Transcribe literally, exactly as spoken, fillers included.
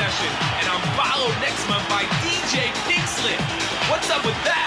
session, and I'm followed next month by D J Pink Slip. What's up with that?